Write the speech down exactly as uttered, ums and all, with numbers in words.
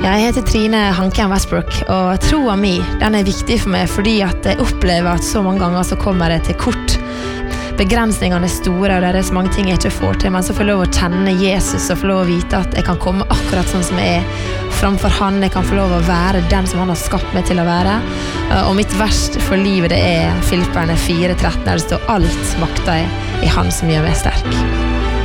Jeg heter Trine Hanken Westbrook, og troa mi, den er viktig for meg fordi at jeg opplever at så mange ganger så kommer jeg til kort. Begrensningene er store, og det er så mange ting jeg ikke får til, men så får jeg lov å kjenne Jesus og få lov å vite at jeg kan komme akkurat sånn som jeg er framfor han. Jeg kan få lov å være den som han har skapt meg til å være. Og mitt verst for livet det er Filipperne fire tretten, der det står alt makter jeg i han som gjør meg sterk.